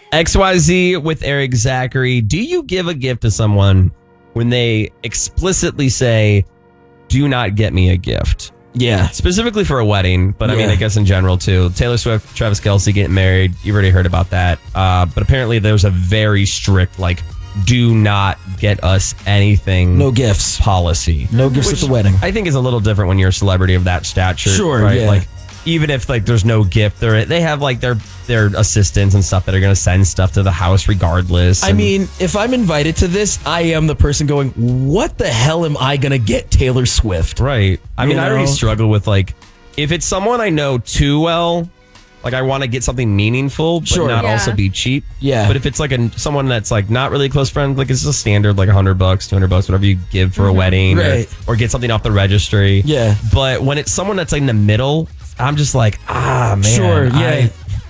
XYZ with Eric Zachary. Do you give a gift to someone when they explicitly say, do not get me a gift? Yeah. Specifically for a wedding, but I mean, I guess in general too. Taylor Swift, Travis Kelce getting married. You've already heard about that. But apparently there's a very strict, like, do not get us anything. No gifts. Policy. No gifts at the wedding. I think is a little different when you're a celebrity of that stature. Sure, right? yeah. Like, even if like there's no gift, they have like their assistants and stuff that are going to send stuff to the house regardless. I mean, if I'm invited to this, I am the person going, what the hell am I going to get Taylor Swift? Right. I mean, I already struggle with like, if it's someone I know too well, like I want to get something meaningful, but not also be cheap. Yeah. But if it's like someone that's like not really a close friend, like it's a standard, like $100, $200, whatever you give for a wedding, or get something off the registry. Yeah. But when it's someone that's like in the middle, I'm just like, man. Sure, yeah.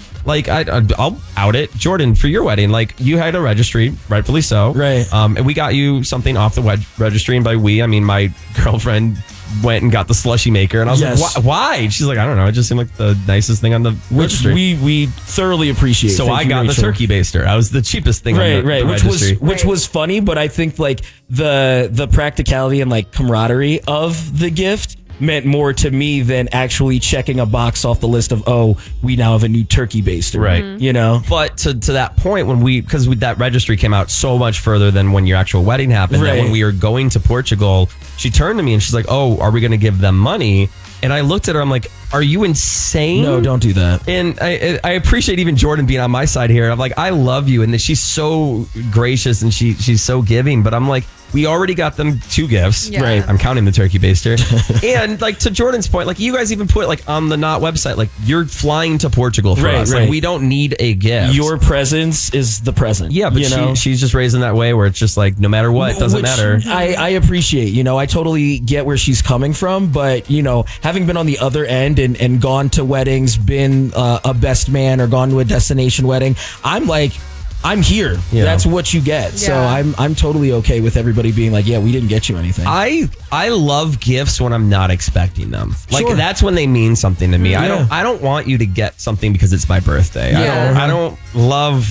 I'll out it. Jordan, for your wedding, like you had a registry, rightfully so. Right. And we got you something off the registry. And by we, I mean my girlfriend went and got the slushy maker. And I was like, why? And she's like, I don't know. It just seemed like the nicest thing on the registry. Which we thoroughly appreciate. So I got the turkey baster. I was the cheapest thing on the registry. Which was funny, but I think like the practicality and like camaraderie of the gift meant more to me than actually checking a box off the list of, we now have a new turkey baster. Right. You know? But to that point, because that registry came out so much further than when your actual wedding happened, that when we were going to Portugal, she turned to me and she's like, are we going to give them money? And I looked at her, I'm like, are you insane? No, don't do that. And I appreciate even Jordan being on my side here. I'm like, I love you. And that she's so gracious and she's so giving. But I'm like, we already got them 2 gifts. Yeah. Right. I'm counting the turkey baster. And like to Jordan's point, like you guys even put like on the Knot website, like you're flying to Portugal for us. Like we don't need a gift. Your presence is the present. Yeah, but she's just raised in that way where it's just like no matter what, it doesn't matter. I appreciate, I totally get where she's coming from, but having been on the other end and gone to weddings, been a best man or gone to a destination wedding, I'm like, I'm here. Yeah. That's what you get. Yeah. So I'm totally okay with everybody being like, we didn't get you anything. I love gifts when I'm not expecting them. Like that's when they mean something to me. Yeah. I don't want you to get something because it's my birthday. Yeah. I don't love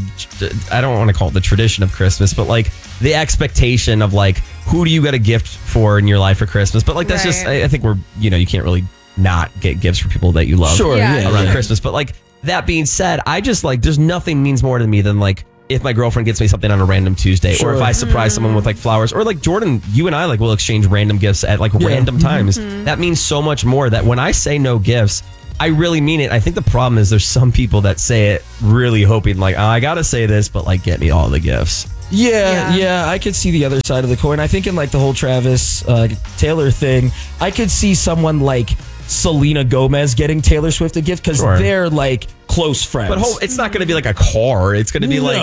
I don't want to call it the tradition of Christmas, but like the expectation of like, who do you get a gift for in your life for Christmas? But like that's just, I think you can't really not get gifts for people that you love around Christmas. But like, that being said, I just like, there's nothing means more to me than like if my girlfriend gets me something on a random Tuesday or if I surprise someone with like flowers or like Jordan, you and I like will exchange random gifts at like random times. That means so much more that when I say no gifts, I really mean it. I think the problem is there's some people that say it really hoping like, I got to say this, but like get me all the gifts. Yeah, I could see the other side of the coin. I think in like the whole Travis Taylor thing, I could see someone like Selena Gomez getting Taylor Swift a gift because they're like close friends. But it's not going to be like a car. It's going to be like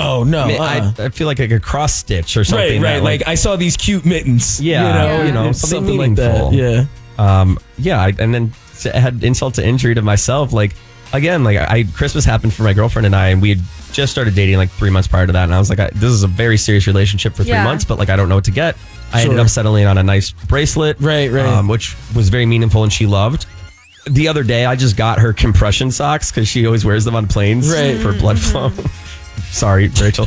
I feel like a cross stitch or something. Right. Like I saw these cute mittens. Yeah, something like that. Yeah. And then to add insult to injury to myself, like again, like Christmas happened for my girlfriend and I, and we had just started dating like 3 months prior to that, and I was like, this is a very serious relationship for 3 months, but like I don't know what to get. I ended up settling on a nice bracelet, which was very meaningful and she loved. The other day, I just got her compression socks because she always wears them on planes for blood flow. Sorry, Rachel.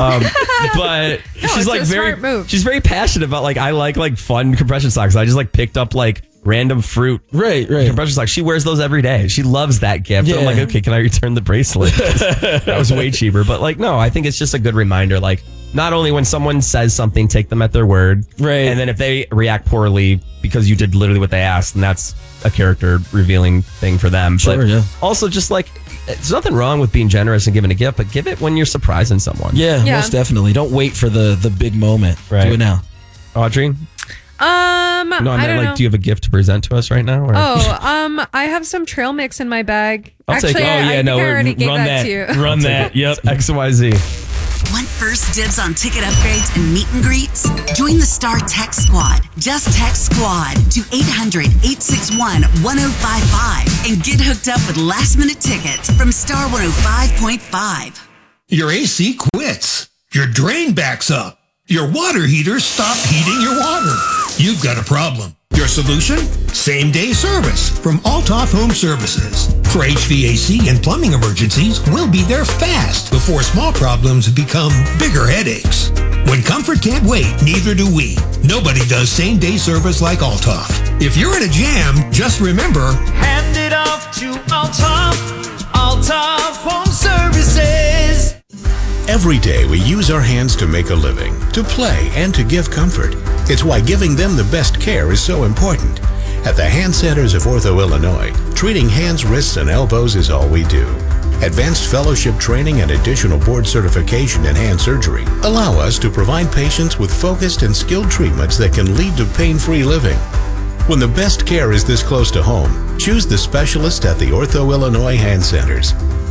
But she's like she's very passionate about like I like fun compression socks. I just like picked up like random fruit compression socks. She wears those every day. She loves that gift. I'm like, okay, can I return the bracelet? That was way cheaper. But like, no, I think it's just a good reminder. Like, not only when someone says something, take them at their word. Right. And then if they react poorly because you did literally what they asked, then that's a character revealing thing for them. But also just like, there's nothing wrong with being generous and giving a gift, but give it when you're surprising someone. Yeah, most definitely. Don't wait for the big moment. Right. Do it now. Audrey? I don't know. Do you have a gift to present to us right now? Or? I have some trail mix in my bag. I'll take it. I already gave that to you. Run that. Yep. XYZ. Want first dibs on ticket upgrades and meet and greets? Join the Star Text Squad. Just text SQUAD to 800-861-1055 and get hooked up with last-minute tickets from Star 105.5. Your AC quits. Your drain backs up. Your water heater stopped heating your water. You've got a problem. Your solution? Same-day service from Altoff Home Services. For HVAC and plumbing emergencies, we'll be there fast before small problems become bigger headaches. When comfort can't wait, neither do we. Nobody does same-day service like Altoff. If you're in a jam, just remember, hand it off to Altoff Home Services. Every day we use our hands to make a living, to play, and to give comfort. It's why giving them the best care is so important. At the Hand Centers of Ortho, Illinois, treating hands, wrists, and elbows is all we do. Advanced fellowship training and additional board certification in hand surgery allow us to provide patients with focused and skilled treatments that can lead to pain-free living. When the best care is this close to home, choose the specialist at the Ortho, Illinois Hand Centers.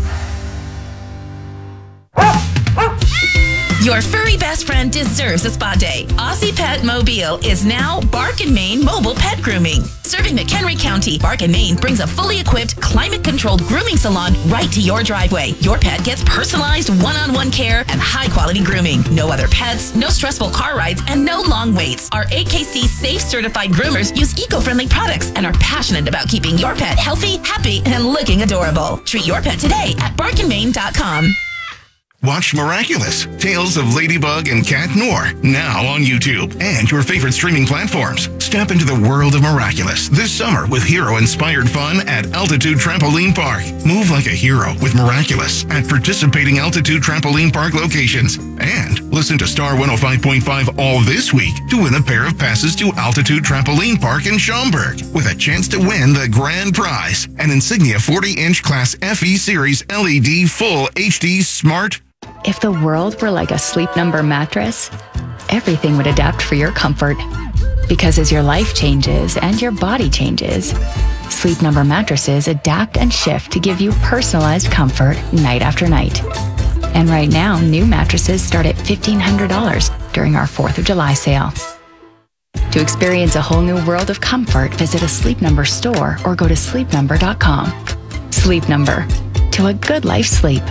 Your furry best friend deserves a spa day. Aussie Pet Mobile is now Bark and Main Mobile Pet Grooming. Serving McHenry County, Bark and Main brings a fully equipped, climate-controlled grooming salon right to your driveway. Your pet gets personalized one-on-one care and high-quality grooming. No other pets, no stressful car rides, and no long waits. Our AKC Safe certified groomers use eco-friendly products and are passionate about keeping your pet healthy, happy, and looking adorable. Treat your pet today at barkandmain.com. Watch Miraculous, Tales of Ladybug and Cat Noir, now on YouTube and your favorite streaming platforms. Step into the world of Miraculous this summer with hero-inspired fun at Altitude Trampoline Park. Move like a hero with Miraculous at participating Altitude Trampoline Park locations. And listen to Star 105.5 all this week to win a pair of passes to Altitude Trampoline Park in Schaumburg with a chance to win the grand prize, an Insignia 40-inch Class FE Series LED Full HD Smart. If the world were like a Sleep Number mattress, everything would adapt for your comfort. Because as your life changes and your body changes, Sleep Number mattresses adapt and shift to give you personalized comfort night after night. And right now, new mattresses start at $1,500 during our 4th of July sale. To experience a whole new world of comfort, visit a Sleep Number store or go to sleepnumber.com. Sleep Number. To a good life sleep.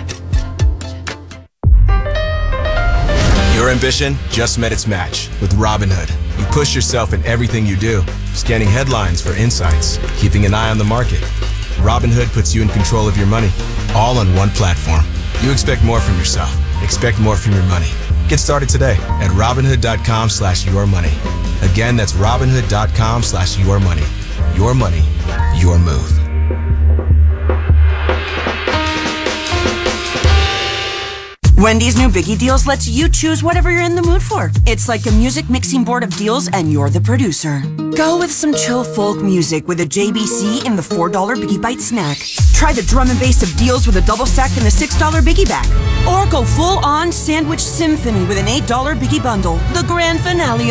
Your ambition just met its match with Robinhood. You push yourself in everything you do, scanning headlines for insights, keeping an eye on the market. Robinhood puts you in control of your money, all on one platform. You expect more from yourself. Expect more from your money. Get started today at Robinhood.com/yourmoney. Again, that's Robinhood.com/yourmoney. Your money, your move. Wendy's new Biggie Deals lets you choose whatever you're in the mood for. It's like a music mixing board of deals and you're the producer. Go with some chill folk music with a JBC in the $4 Biggie Bite snack. Try the drum and bass of deals with a double stack in the $6 Biggie Bag. Or go full on sandwich symphony with an $8 Biggie Bundle. The grand finale